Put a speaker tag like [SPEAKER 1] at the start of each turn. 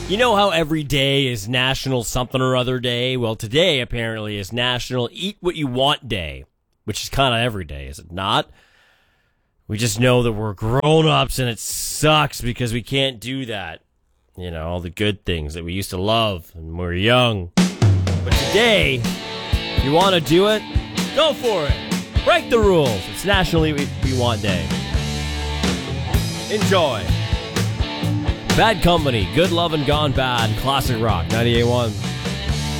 [SPEAKER 1] You know how every day is National Something or Other Day? Well, today apparently is National Eat What You Want Day, which is kind of every day, is it not? We just know that we're grown-ups and it sucks because we can't do that. You know, all the good things that we used to love when we were young. But today, if you want to do it, go for it. Break the rules. It's National Eat What You Want Day. Enjoy. Bad Company, Good Lovin' Gone Bad, Classic Rock, 98.1.